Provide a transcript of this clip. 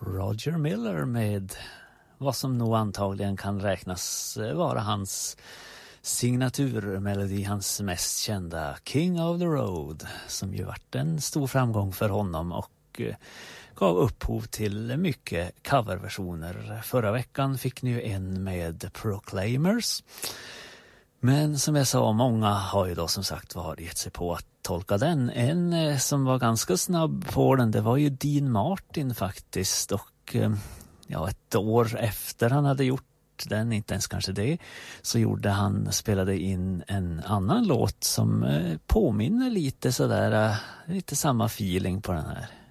Roger Miller med vad som nog antagligen kan räknas vara hans signaturmelodi, hans mest kända King of the Road, som ju varit en stor framgång för honom och gav upphov till mycket coverversioner. Förra veckan fick ni ju en med Proclaimers. Men som jag sa, många har ju då som sagt gett sig på att tolka den. En som var ganska snabb på den, det var ju Dean Martin faktiskt. Och ett år efter han hade gjort den, inte ens kanske det, så spelade in en annan låt som påminner lite sådär, lite samma feeling på den här.